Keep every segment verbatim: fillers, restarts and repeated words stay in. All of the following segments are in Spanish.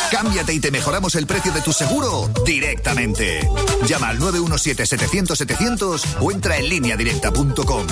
Cámbiate y te mejoramos el precio de tu seguro directamente. Llama al nueve uno siete, setecientos, setecientos o entra en línea directa punto com.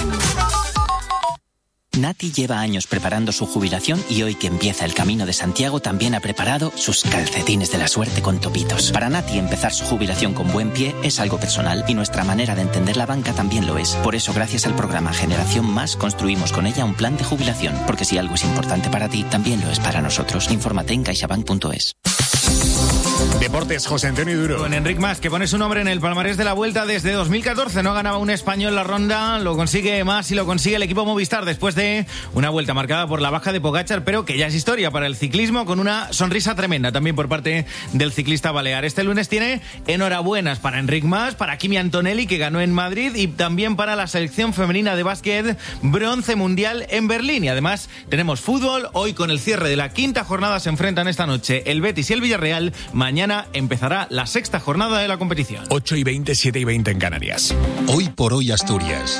Nati lleva años preparando su jubilación y hoy que empieza el Camino de Santiago también ha preparado sus calcetines de la suerte con topitos. Para Nati empezar su jubilación con buen pie es algo personal y nuestra manera de entender la banca también lo es. Por eso, gracias al programa Generación Más, construimos con ella un plan de jubilación. Porque si algo es importante para ti, también lo es para nosotros. Infórmate en caixabank punto es. Deportes, José Antonio Duro. Con Enric Mas, que pone su nombre en el palmarés de la Vuelta desde dos mil catorce. No ganaba un español la ronda, lo consigue Mas y lo consigue el equipo Movistar después de una vuelta marcada por la baja de Pogačar, pero que ya es historia para el ciclismo, con una sonrisa tremenda también por parte del ciclista balear. Este lunes tiene enhorabuenas para Enric Mas, para Kimi Antonelli, que ganó en Madrid, y también para la selección femenina de básquet, bronce mundial en Berlín. Y además tenemos fútbol. Hoy, con el cierre de la quinta jornada, se enfrentan esta noche el Betis y el Villarreal. Mañana empezará la sexta jornada de la competición. ocho y veinte, siete y veinte en Canarias. Hoy por hoy Asturias.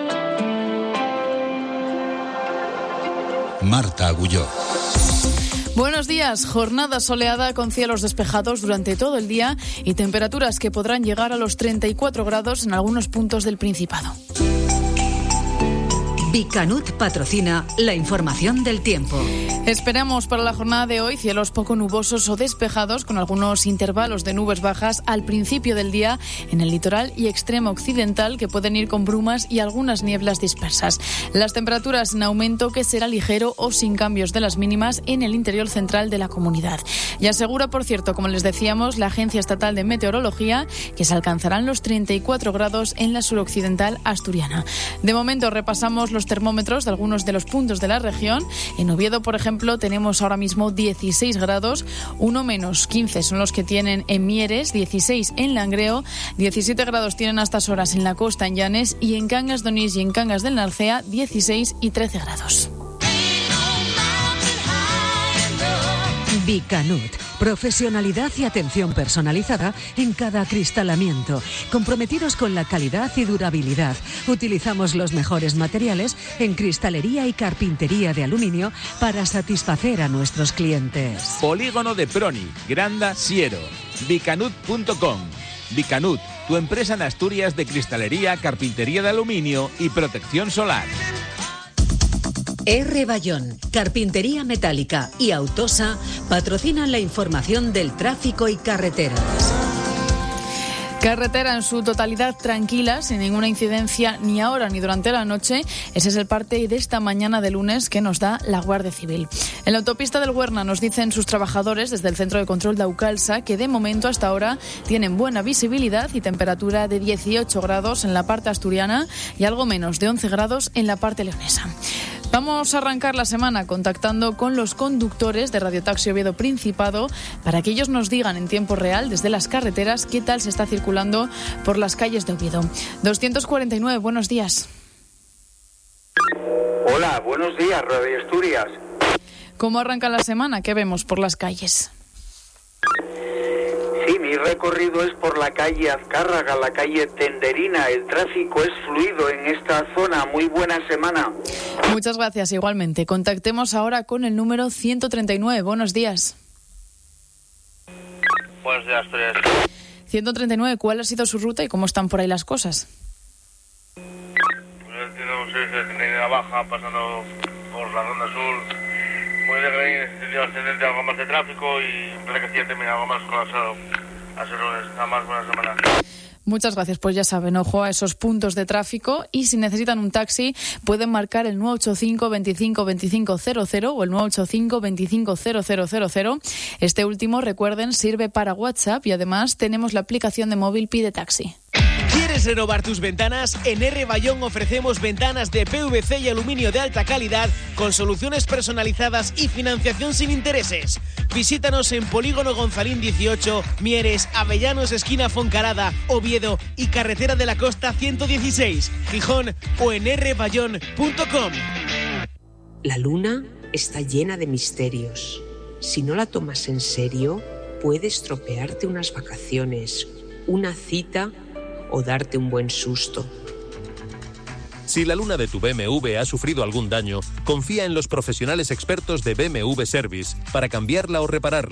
Marta Agulló. Buenos días. Jornada soleada con cielos despejados durante todo el día y temperaturas que podrán llegar a los treinta y cuatro grados en algunos puntos del Principado. Bicanut patrocina la información del tiempo. Esperamos para la jornada de hoy cielos poco nubosos o despejados, con algunos intervalos de nubes bajas al principio del día en el litoral y extremo occidental, que pueden ir con brumas y algunas nieblas dispersas. Las temperaturas en aumento, que será ligero o sin cambios de las mínimas en el interior central de la comunidad. Y asegura, por cierto, como les decíamos, la Agencia Estatal de Meteorología, que se alcanzarán los treinta y cuatro grados en la suroccidental asturiana. De momento repasamos los termómetros de algunos de los puntos de la región. En Oviedo, por ejemplo, tenemos ahora mismo dieciséis grados, uno menos quince son los que tienen en Mieres, dieciséis en Langreo, diecisiete grados tienen a estas horas en la costa, en Llanes, y en Cangas de Onís y en Cangas del Narcea, dieciséis y trece grados. Bicanut. Profesionalidad y atención personalizada en cada acristalamiento. Comprometidos con la calidad y durabilidad. Utilizamos los mejores materiales en cristalería y carpintería de aluminio para satisfacer a nuestros clientes. Polígono de Proni, Granda, Siero. Bicanut punto com. Bicanut, tu empresa en Asturias de cristalería, carpintería de aluminio y protección solar. R. Bayón, Carpintería Metálica y Autosa patrocinan la información del tráfico y carreteras. Carretera en su totalidad tranquila, sin ninguna incidencia ni ahora ni durante la noche. Ese es el parte de esta mañana de lunes que nos da la Guardia Civil. En la autopista del Huerna nos dicen sus trabajadores desde el Centro de Control de Aucalsa que de momento hasta ahora tienen buena visibilidad y temperatura de dieciocho grados en la parte asturiana y algo menos de once grados en la parte leonesa. Vamos a arrancar la semana contactando con los conductores de Radio Taxi Oviedo Principado para que ellos nos digan en tiempo real desde las carreteras qué tal se está circulando por las calles de Oviedo. doscientos cuarenta y nueve, buenos días. Hola, buenos días, Radio Asturias. ¿Cómo arranca la semana? ¿Qué vemos por las calles? Sí, mi recorrido es por la calle Azcárraga, la calle Tenderina. El tráfico es fluido en esta zona. Muy buena semana. Muchas gracias, igualmente. Contactemos ahora con el número ciento treinta y nueve. Buenos días. Buenos días, Asturias. ciento treinta y nueve, ¿cuál ha sido su ruta y cómo están por ahí las cosas? Pues tenemos desde Tenderina Baja, pasando por la Ronda Sur. Muy de ascendente, algo más de tráfico y en plena que termina algo más colapsado. A ser lunes, nada más, buena semana. Muchas gracias, pues ya saben, ojo a esos puntos de tráfico y si necesitan un taxi pueden marcar el nueve ocho cinco, veinticinco, veinticinco cero cero o el nueve ocho cinco, veinticinco cero cero cero cero. Este último, recuerden, sirve para WhatsApp y además tenemos la aplicación de móvil Pide Taxi. ¿Quieres renovar tus ventanas? En R. Bayón ofrecemos ventanas de P V C y aluminio de alta calidad con soluciones personalizadas y financiación sin intereses. Visítanos en Polígono Gonzalín dieciocho, Mieres, Avellanos, esquina Foncarada, Oviedo y Carretera de la Costa ciento dieciséis, Gijón o en r bayón punto com. La luna está llena de misterios. Si no la tomas en serio, puede estropearte unas vacaciones, una cita o darte un buen susto. Si la luna de tu B M W ha sufrido algún daño, confía en los profesionales expertos de B M W Service para cambiarla o repararla.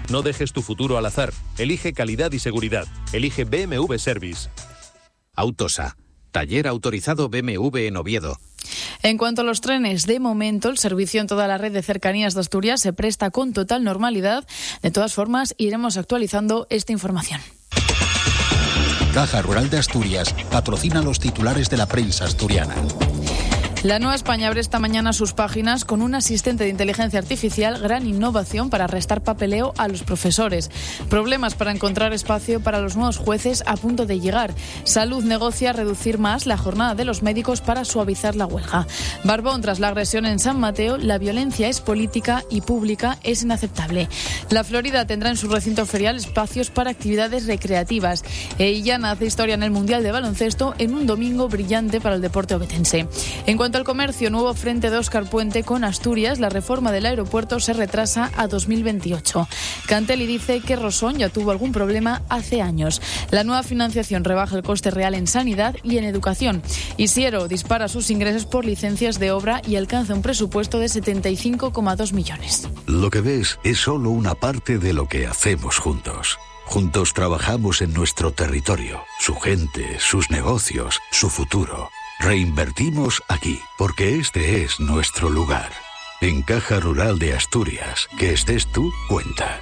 No dejes tu futuro al azar. Elige calidad y seguridad. Elige B M W Service. Autosa, taller autorizado B M W en Oviedo. En cuanto a los trenes, de momento el servicio en toda la red de cercanías de Asturias se presta con total normalidad. De todas formas, iremos actualizando esta información. Caja Rural de Asturias patrocina los titulares de la prensa asturiana. La Nueva España abre esta mañana sus páginas con un asistente de inteligencia artificial, gran innovación para restar papeleo a los profesores. Problemas para encontrar espacio para los nuevos jueces a punto de llegar. Salud negocia reducir más la jornada de los médicos para suavizar la huelga. Barbón, tras la agresión en San Mateo, la violencia es política y pública es inaceptable. La Florida tendrá en su recinto ferial espacios para actividades recreativas. E Illana hace historia en el Mundial de Baloncesto en un domingo brillante para el deporte obetense. En cuanto En cuanto al comercio, nuevo frente de Óscar Puente con Asturias, la reforma del aeropuerto se retrasa a dos mil veintiocho. Cantelli dice que Rosón ya tuvo algún problema hace años. La nueva financiación rebaja el coste real en sanidad y en educación. Isiero dispara sus ingresos por licencias de obra y alcanza un presupuesto de setenta y cinco coma dos millones. Lo que ves es solo una parte de lo que hacemos juntos. Juntos trabajamos en nuestro territorio, su gente, sus negocios, su futuro. Reinvertimos aquí, porque este es nuestro lugar. En Caja Rural de Asturias, que estés tú, cuenta.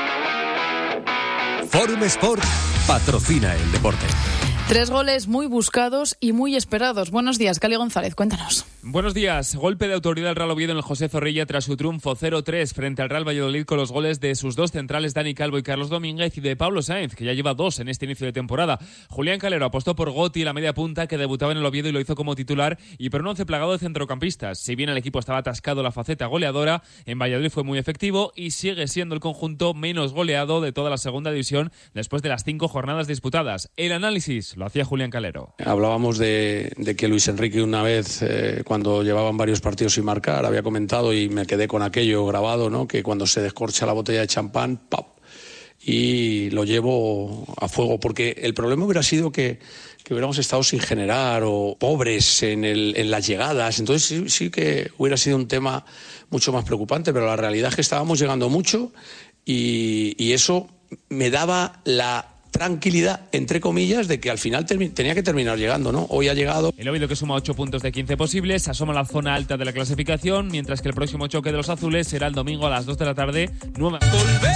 Forum Sport patrocina el deporte. Tres goles muy buscados y muy esperados. Buenos días, Cali González, cuéntanos. Buenos días. Golpe de autoridad del Real Oviedo en el José Zorrilla tras su triunfo cero tres frente al Real Valladolid con los goles de sus dos centrales, Dani Calvo y Carlos Domínguez, y de Pablo Sáenz, que ya lleva dos en este inicio de temporada. Julián Calero apostó por Gotti, la media punta, que debutaba en el Oviedo y lo hizo como titular, y por un once plagado de centrocampistas. Si bien el equipo estaba atascado la faceta goleadora, en Valladolid fue muy efectivo y sigue siendo el conjunto menos goleado de toda la segunda división después de las cinco jornadas disputadas. El análisis lo hacía Julián Calero. Hablábamos de, de que Luis Enrique una vez, eh, cuando llevaban varios partidos sin marcar, había comentado, y me quedé con aquello grabado, ¿no?, que cuando se descorcha la botella de champán, ¡pap!, y lo llevo a fuego, porque el problema hubiera sido que, que hubiéramos estado sin generar o pobres en, el, en las llegadas. Entonces sí, sí que hubiera sido un tema mucho más preocupante, pero la realidad es que estábamos llegando mucho y, y eso me daba la tranquilidad, entre comillas, de que al final termi- tenía que terminar llegando, ¿no? Hoy ha llegado. El Oviedo, que suma ocho puntos de quince posibles, asoma a la zona alta de la clasificación, mientras que el próximo choque de los azules será el domingo a las dos de la tarde. Nueva...